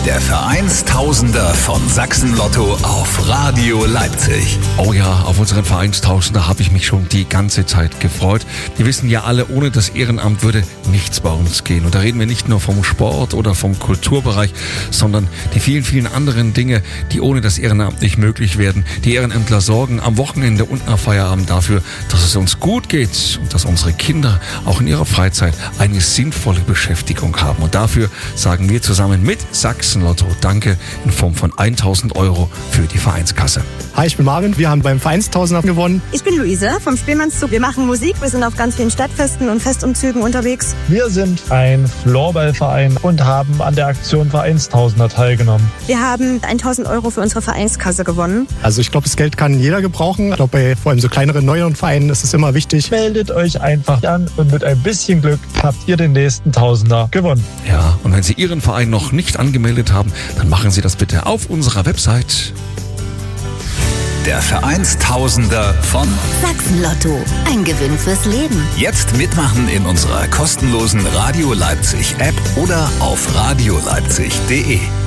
Der Vereinstausender von Sachsen-Lotto auf Radio Leipzig. Oh ja, auf unseren Vereinstausender habe ich mich schon die ganze Zeit gefreut. Wir wissen ja alle, ohne das Ehrenamt würde nichts bei uns gehen. Und da reden wir nicht nur vom Sport oder vom Kulturbereich, sondern die vielen, vielen anderen Dinge, die ohne das Ehrenamt nicht möglich werden. Die Ehrenämtler sorgen am Wochenende und nach Feierabend dafür, dass es uns gut geht und dass unsere Kinder auch in ihrer Freizeit eine sinnvolle Beschäftigung haben. Und dafür sagen wir zusammen mit Sachsen-Lotto Danke in Form von 1.000 € für die Vereinskasse. Hi, ich bin Marvin. Wir haben beim Vereinstausender gewonnen. Ich bin Luise vom Spielmannszug. Wir machen Musik. Wir sind auf ganz vielen Stadtfesten und Festumzügen unterwegs. Wir sind ein Floorballverein und haben an der Aktion Vereinstausender teilgenommen. Wir haben 1.000 € für unsere Vereinskasse gewonnen. Also ich glaube, das Geld kann jeder gebrauchen. Ich glaube, bei vor allem so kleineren, neueren Vereinen ist es immer wichtig. Meldet euch einfach an und mit ein bisschen Glück habt ihr den nächsten Tausender gewonnen. Ja, und wenn Sie Ihren Verein noch nicht angemeldet haben, dann machen Sie das bitte auf unserer Website. Der Vereinstausender von Sachsen-Lotto. Ein Gewinn fürs Leben. Jetzt mitmachen in unserer kostenlosen Radio Leipzig App oder auf radioleipzig.de.